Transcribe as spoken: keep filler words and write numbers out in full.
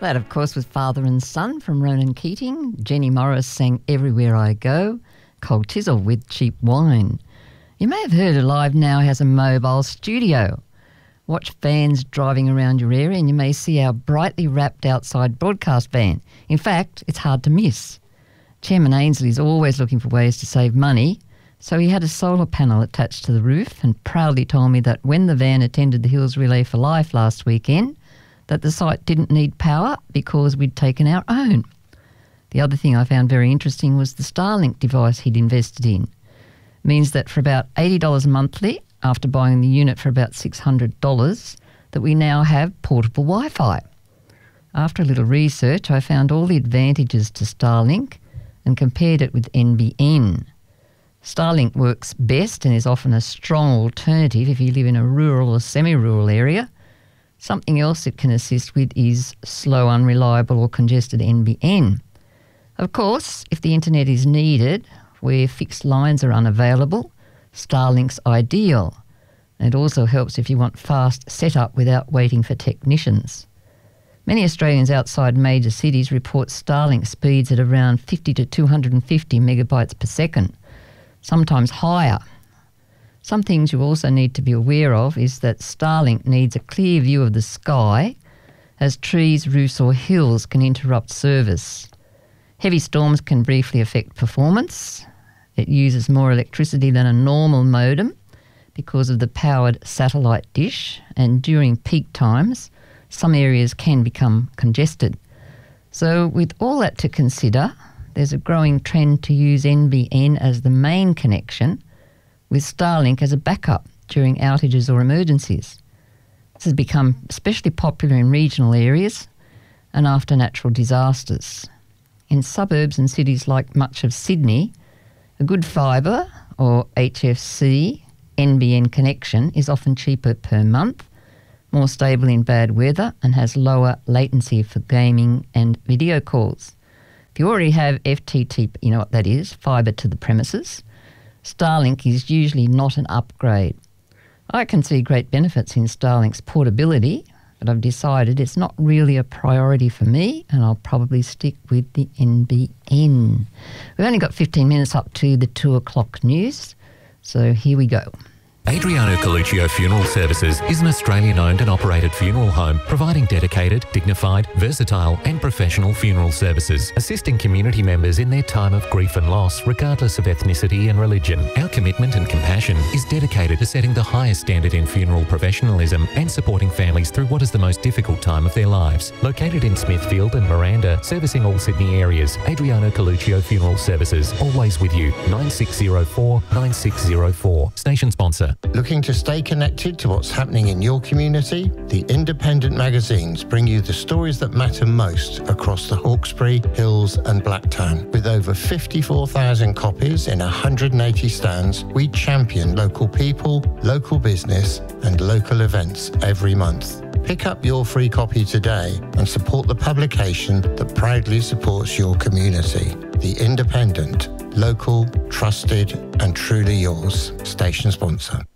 That, of course, was Father and Son from Ronan Keating. Jenny Morris sang Everywhere I Go. Cold Chisel with Cheap Wine. You may have heard Alive Now has a mobile studio. Watch vans driving around your area and you may see our brightly wrapped outside broadcast van. In fact, it's hard to miss. Chairman Ainsley is always looking for ways to save money, so he had a solar panel attached to the roof and proudly told me that when the van attended the Hills Relay for Life last weekend, that the site didn't need power because we'd taken our own. The other thing I found very interesting was the Starlink device he'd invested in. It means that for about eighty dollars monthly, after buying the unit for about six hundred dollars, that we now have portable Wi-Fi. After a little research, I found all the advantages to Starlink and compared it with N B N. Starlink works best and is often a strong alternative if you live in a rural or semi-rural area. Something else it can assist with is slow, unreliable or congested N B N. Of course, if the internet is needed, where fixed lines are unavailable, Starlink's ideal. And it also helps if you want fast setup without waiting for technicians. Many Australians outside major cities report Starlink speeds at around fifty to two hundred fifty megabytes per second, sometimes higher. Some things you also need to be aware of is that Starlink needs a clear view of the sky, as trees, roofs or hills can interrupt service. Heavy storms can briefly affect performance. It uses more electricity than a normal modem because of the powered satellite dish, and during peak times, some areas can become congested. So with all that to consider, there's a growing trend to use N B N as the main connection, with Starlink as a backup during outages or emergencies. This has become especially popular in regional areas and after natural disasters. In suburbs and cities like much of Sydney, a good fibre or H F C N B N connection is often cheaper per month, more stable in bad weather and has lower latency for gaming and video calls. If you already have F T T P, you know what that is, fibre to the premises, Starlink is usually not an upgrade. I can see great benefits in Starlink's portability, but I've decided it's not really a priority for me and I'll probably stick with the N B N. We've only got fifteen minutes up to the two o'clock news, so here we go. Adriano Coluccio Funeral Services is an Australian-owned and operated funeral home providing dedicated, dignified, versatile and professional funeral services, assisting community members in their time of grief and loss regardless of ethnicity and religion. Our commitment and compassion is dedicated to setting the highest standard in funeral professionalism and supporting families through what is the most difficult time of their lives. Located in Smithfield and Miranda, servicing all Sydney areas, Adriano Coluccio Funeral Services, always with you. nine six zero four nine six zero four. Station sponsor. Looking to stay connected to what's happening in your community? The Independent magazines bring you the stories that matter most across the Hawkesbury, Hills and Blacktown. With over fifty-four thousand copies in one hundred eighty stands, we champion local people, local business and local events every month. Pick up your free copy today and support the publication that proudly supports your community. The Independent. Local, trusted and truly yours. Station sponsor.